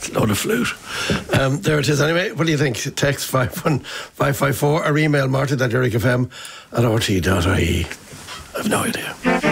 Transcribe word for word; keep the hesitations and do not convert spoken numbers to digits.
load of flute. Um, there it is. Anyway, what do you think? Text five one five five four or email martin at ericfm at r t dot I E. I've no idea.